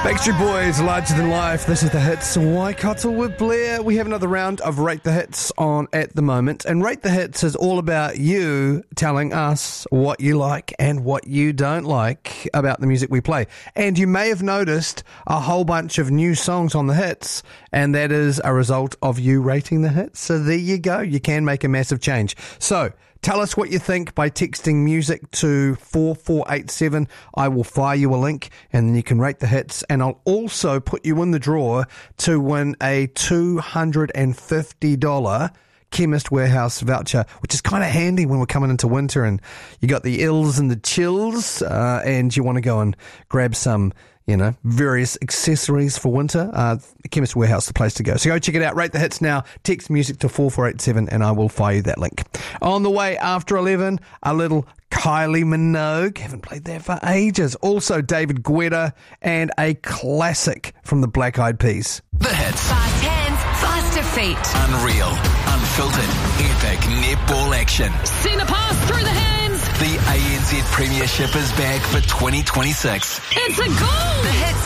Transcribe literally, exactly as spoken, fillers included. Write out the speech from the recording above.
Backstreet Boys, Larger Than Life. This is The Hits. Waikato with Blair. We have another round of Rate the Hits on at the moment. And Rate the Hits is all about you telling us what you like and what you don't like about the music we play. And you may have noticed a whole bunch of new songs on the hits, and that is a result of you rating the hits. So there you go. You can make a massive change. So tell us what you think by texting music to four four eight seven. I will fire you a link and then you can rate the hits. And I'll also put you in the draw to win a two hundred fifty dollars Chemist Warehouse voucher, which is kind of handy when we're coming into winter and you got the ills and the chills uh, and you want to go and grab some, you know, various accessories for winter. Uh, Chemist Warehouse, the place to go. So go check it out. Rate the hits now. Text music to four four eight seven and I will fire you that link. On the way after eleven, a little Kylie Minogue. Haven't played that for ages. Also David Guetta and a classic from the Black Eyed Peas. The hits. Fast hands, faster feet. Unreal, unfiltered, epic netball action. Send a pass through the hands. The A N Z Premiership is back for twenty twenty-six. It's a goal. The hits